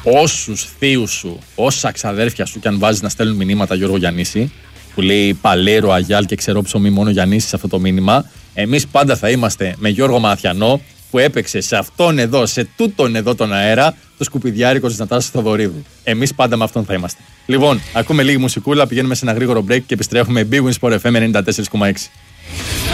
όσους θείους σου, όσα ξαδέρφια σου και αν βάζεις να στέλνουν μηνύματα, Γιώργο Γιαννίση, που λέει Παλέρο, Αγιάλ και ξερό ψωμί, μόνο Γιαννίση σε αυτό το μήνυμα, εμείς πάντα θα είμαστε με Γιώργο Μαθιανό, που έπαιξε σε αυτόν εδώ, σε τούτον εδώ τον αέρα, το σκουπιδιάρικο της Νατάσας Θοδωρίδου. Εμείς πάντα με αυτόν θα είμαστε. Λοιπόν, ακούμε λίγη μουσικούλα, πηγαίνουμε σε ένα γρήγορο break και επιστρέφουμε. Big Win Sport FM 94,6.